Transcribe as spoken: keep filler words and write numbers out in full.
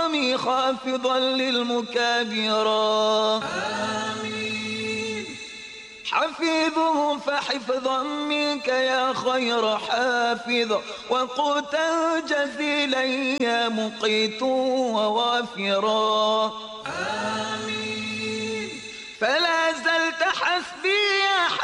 الكرام خافضا للمكابرا. آمين. حفيظه فحفظا منك يا خير حافظ، وقوتا جزيلا يا مقيت ووافرا. آمين.